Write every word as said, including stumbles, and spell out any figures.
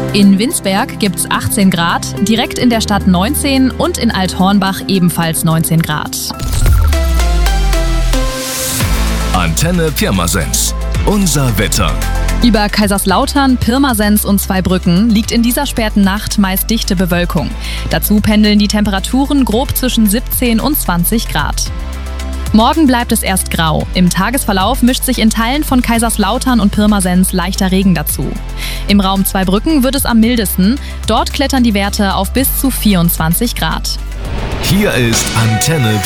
In Winsberg gibt's achtzehn Grad, direkt in der Stadt neunzehn und in Althornbach ebenfalls neunzehn Grad. Antenne Pirmasens. Unser Wetter. Über Kaiserslautern, Pirmasens und Zweibrücken liegt in dieser späten Nacht meist dichte Bewölkung. Dazu pendeln die Temperaturen grob zwischen siebzehn und zwanzig Grad. Morgen bleibt es erst grau. Im Tagesverlauf mischt sich in Teilen von Kaiserslautern und Pirmasens leichter Regen dazu. Im Raum Zweibrücken wird es am mildesten. Dort klettern die Werte auf bis zu vierundzwanzig Grad. Hier ist Antenne